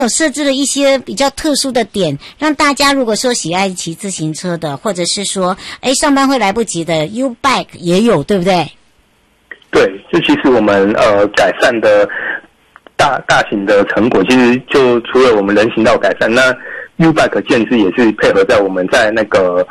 有设置了一些比较特殊的点，让大家如果说喜爱骑自行车的，或者是说上班会来不及的 U-Bike 也有，对不对？ 对，就其实我们改善的大型的成果，其实就除了我们人行道改善，那 U-Bike 建制也是配合在我们在那个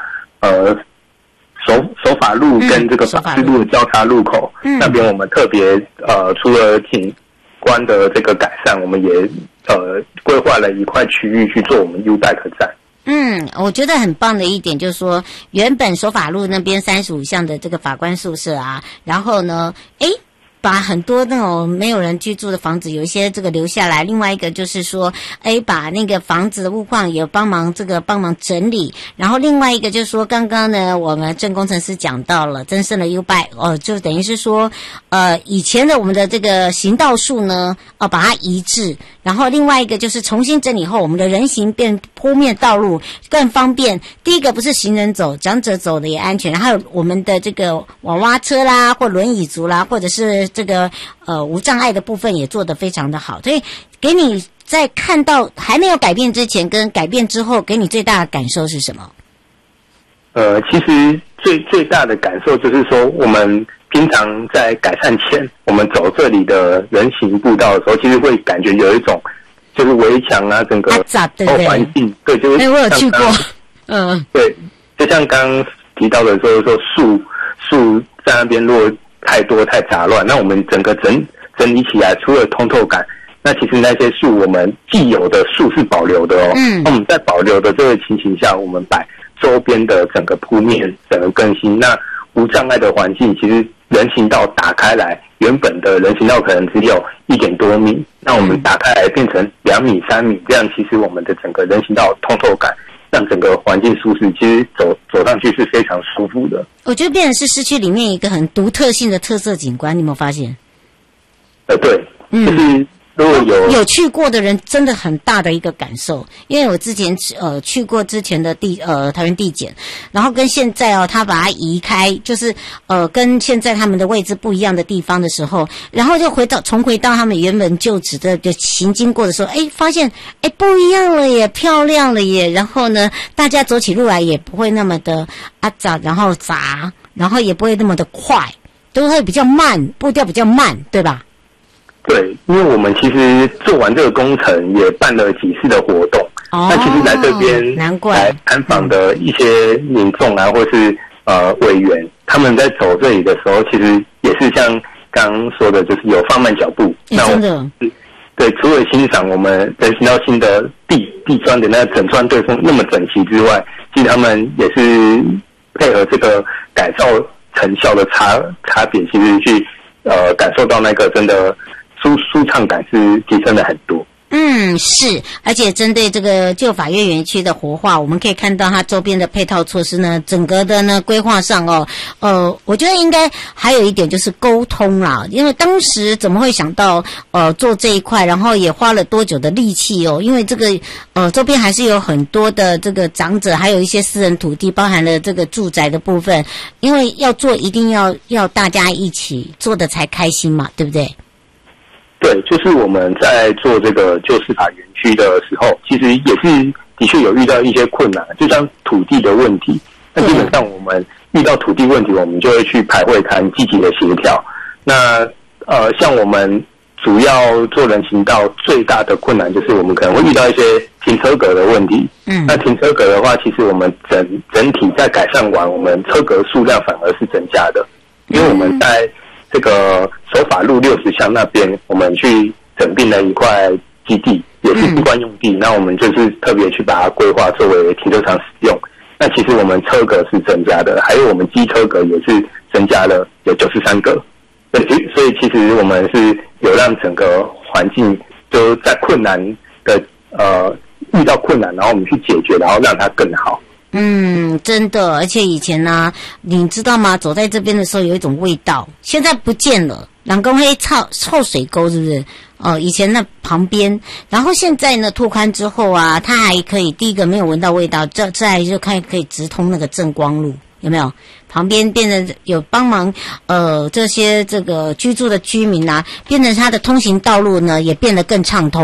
守法路跟这个法治路的交叉路口，那边我们特别除了景观的这个改善，我们也规划了一块区域去做我们 U-Bike 站。 我觉得很棒的一点就是说，原本守法路那边35巷的这个法官宿舍啊，然后呢，把很多那种没有人居住的房子有一些这个留下来，另外一个就是说把那个房子的物况也帮忙整理，然后另外一个就是说刚刚呢我们郑工程师讲到了增设了 U-Bike 就等于是说以前的我们的这个行道树呢把它移置，然后另外一个就是重新整理后我们的人行变坡面道路更方便，第一个不是行人走，长者走的也安全，还有我们的这个娃娃车啦或轮椅族啦，或者是这个无障碍的部分也做得非常的好，所以给你在看到还没有改变之前跟改变之后，给你最大的感受是什么？ 其实最大的感受就是说，我们平常在改善前，我们走这里的人行步道的时候，其实会感觉有一种就是围墙啊，整个环境，对，就是我有去过， 对，就像刚刚提到的说树在那边如果太多太杂乱，那我们整个整理起来，除了通透感，那其实那些树我们既有的树是保留的哦。那我们在保留的这个情形下，我们把周边的整个铺面整个更新，那无障碍的环境，其实人行道打开来，原本的人行道可能只有1点多米，那我们打开来变成2米3米，这样其实我们的整个人行道通透感，让整个环境舒适，其实走上去是非常舒服的。 我觉得变成是市区里面一个很独特性的特色景观，你有没有发现？ 对，就是如果有去过的人，真的很大的一个感受。因为我之前去过之前的桃园地检，然后跟现在他把它移开，就是跟现在他们的位置不一样的地方的时候，然后就重回到他们原本就职的行经过的时候，发现不一样了耶，漂亮了耶。然后呢，大家走起路来也不会那么的杂，然后杂，然后也不会那么的快，都会比较慢，步调比较慢，对吧？ 对，因为我们其实做完这个工程也办了几次的活动，那其实来这边来参访的一些民众啊，或是委员，他们在走这里的时候，其实也是像刚刚说的，就是有放慢脚步。那真的， 对，除了欣赏我们人行道新的地砖的那整砖对缝那么整齐之外，其实他们也是配合这个改造成效的差别，其实去感受到那个真的舒畅感是提升了很多。 是，而且针对这个旧法院园区的活化，我们可以看到它周边的配套措施呢，整个的呢规划上我觉得应该还有一点就是沟通啦，因为当时怎么会想到做这一块，然后也花了多久的力气因为这个周边还是有很多的这个长者，还有一些私人土地，包含了这个住宅的部分，因为要做一定要大家一起做的才开心嘛，对不对？ 对，就是我们在做这个旧市法园区的时候，其实也是的确有遇到一些困难，就像土地的问题。那基本上我们遇到土地问题，我们就会去排会谈，积极的协调。那像我们主要做人行道最大的困难，就是我们可能会遇到一些停车格的问题。那停车格的话，其实我们整体在改善完，我们车格数量反而是增加的，因为我们在这个守法路60巷那边，我们去整并了一块基地，也是不惯用地，那我们就是特别去把它规划作为停车场使用。那其实我们车格是增加的，还有我们机车格也是增加了有93个。对，所以其实我们是有让整个环境就在困难的遇到困难，然后我们去解决，然后让它更好。 真的，而且以前呢，你知道吗？走在这边的时候有一种味道，现在不见了。人工黑臭水沟是不是？以前那旁边，然后现在呢拓宽之后啊，它还可以第一个没有闻到味道，再来就可以直通那个正光路，有没有？旁边变成有帮忙这些这个居住的居民啊，变成它的通行道路呢也变得更畅通。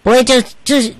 不会就是